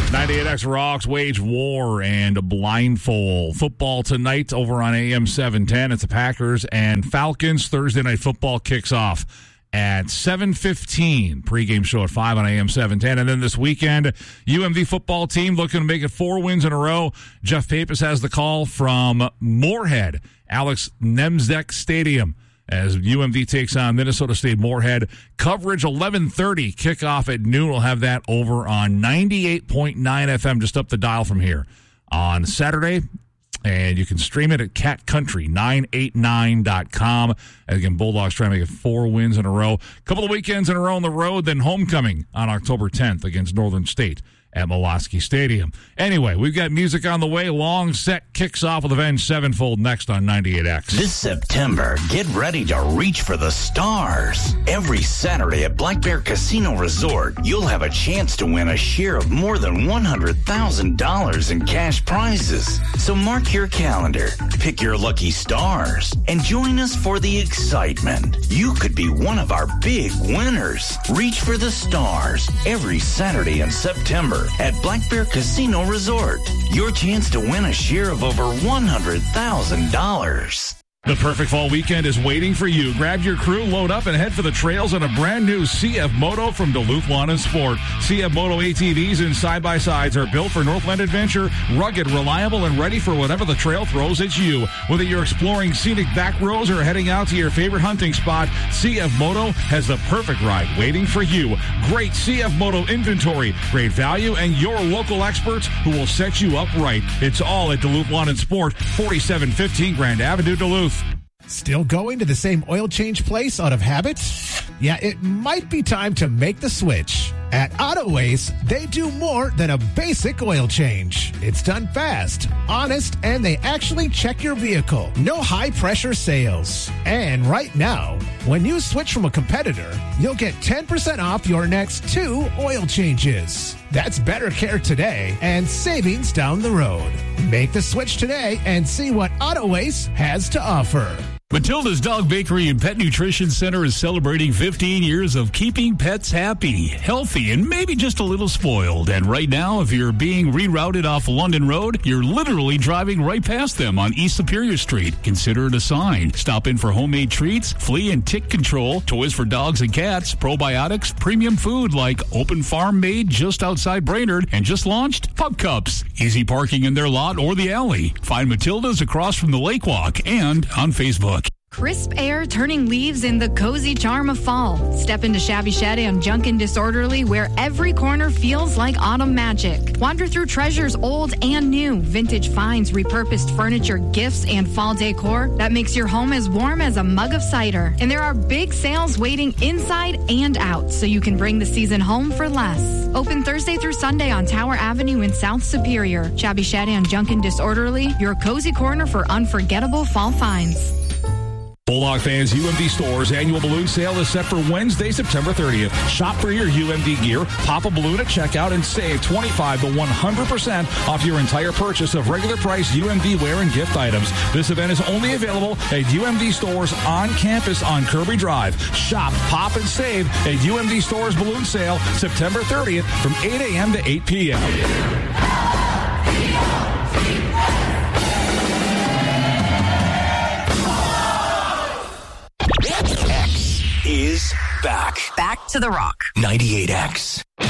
98X Rocks wage war and blindfold. Football tonight over on AM 710. It's the Packers and Falcons. Thursday Night Football kicks off at 7:15. Pregame show at 5 on AM 710. And then this weekend, UMD football team looking to make it 4 wins in a row. Jeff Pappas has the call from Moorhead, Alex Nemzek Stadium, as UMD takes on Minnesota State Moorhead. Coverage 11:30, kickoff at noon. We'll have that over on 98.9 FM, just up the dial from here on Saturday. And you can stream it at catcountry989.com. And again, Bulldogs trying to make it 4 wins in a row. Couple of weekends in a row on the road, then homecoming on October 10th against Northern State at Mulaski Stadium. Anyway, we've got music on the way. Long Set kicks off with Avenged Sevenfold next on 98X. This September, get ready to reach for the stars. Every Saturday at Black Bear Casino Resort, you'll have a chance to win a share of more than $100,000 in cash prizes. So mark your calendar, pick your lucky stars, and join us for the excitement. You could be one of our big winners. Reach for the stars every Saturday in September at Black Bear Casino Resort. Your chance to win a share of over $100,000. The perfect fall weekend is waiting for you. Grab your crew, load up, and head for the trails on a brand new CF Moto from Duluth Lawn and Sport. CF Moto ATVs and side-by-sides are built for Northland adventure, rugged, reliable, and ready for whatever the trail throws at you. Whether you're exploring scenic back roads or heading out to your favorite hunting spot, CF Moto has the perfect ride waiting for you. Great CF Moto inventory, great value, and your local experts who will set you up right. It's all at Duluth Lawn and Sport, 4715 Grand Avenue, Duluth. Still going to the same oil change place out of habit? Yeah, it might be time to make the switch. At AutoAce, they do more than a basic oil change. It's done fast, honest, and they actually check your vehicle. No high-pressure sales. And right now, when you switch from a competitor, you'll get 10% off your next 2 oil changes. That's better care today and savings down the road. Make the switch today and see what AutoAce has to offer. Matilda's Dog Bakery and Pet Nutrition Center is celebrating 15 years of keeping pets happy, healthy, and maybe just a little spoiled. And right now, if you're being rerouted off London Road, you're literally driving right past them on East Superior Street. Consider it a sign. Stop in for homemade treats, flea and tick control, toys for dogs and cats, probiotics, premium food like Open Farm made just outside Brainerd, and just launched Pup Cups. Easy parking in their lot or the alley. Find Matilda's across from the Lake Walk and on Facebook. Crisp air turning leaves in the cozy charm of fall. Step into Shabby Shed and Junkin' Disorderly, where every corner feels like autumn magic. Wander through treasures old and new, vintage finds, repurposed furniture, gifts, and fall decor that makes your home as warm as a mug of cider. And there are big sales waiting inside and out, so you can bring the season home for less. Open Thursday through Sunday on Tower Avenue in South Superior. Shabby Shed and Junkin' Disorderly, your cozy corner for unforgettable fall finds. Bulldog fans, UMD Stores annual balloon sale is set for Wednesday, September 30th. Shop for your UMD gear, pop a balloon at checkout, and save 25 to 100% off your entire purchase of regular price UMD wear and gift items. This event is only available at UMD Stores on campus on Kirby Drive. Shop, pop, and save at UMD Stores balloon sale September 30th from 8 a.m. to 8 p.m. X is back. Back to the Rock. 98X.